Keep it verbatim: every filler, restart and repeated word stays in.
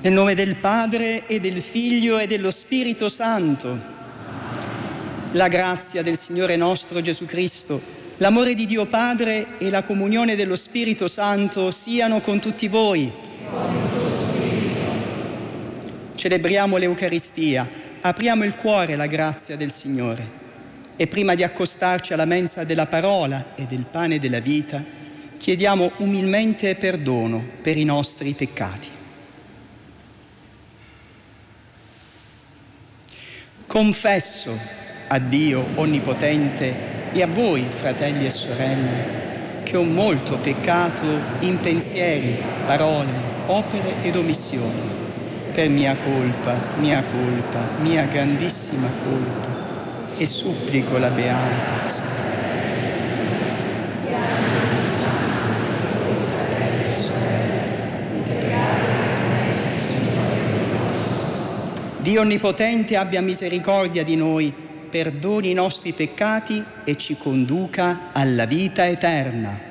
Nel nome del Padre e del Figlio e dello Spirito Santo, la grazia del Signore nostro Gesù Cristo, l'amore di Dio Padre e la comunione dello Spirito Santo siano con tutti voi. Celebriamo l'Eucaristia, apriamo il cuore alla grazia del Signore e prima di accostarci alla mensa della parola e del pane della vita, chiediamo umilmente perdono per i nostri peccati. Confesso a Dio Onnipotente e a voi, fratelli e sorelle, che ho molto peccato in pensieri, parole, opere ed omissioni, per mia colpa, mia colpa, mia grandissima colpa, e supplico la Beata. Fratelli e sorelle, di pregare per me, Signore. Dio Onnipotente abbia misericordia di noi, perdoni i nostri peccati e ci conduca alla vita eterna.